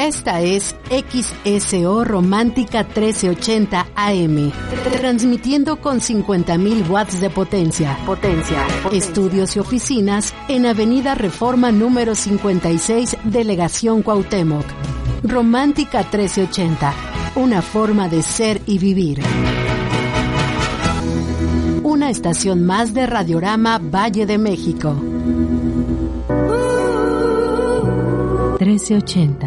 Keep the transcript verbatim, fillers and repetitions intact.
Esta es X S O Romántica trece ochenta A M, transmitiendo con cincuenta mil watts de potencia. Potencia. Estudios y oficinas en Avenida Reforma número cincuenta y seis, Delegación Cuauhtémoc. Romántica trece ochenta, una forma de ser y vivir. Una estación más de Radiorama Valle de México. trece ochenta.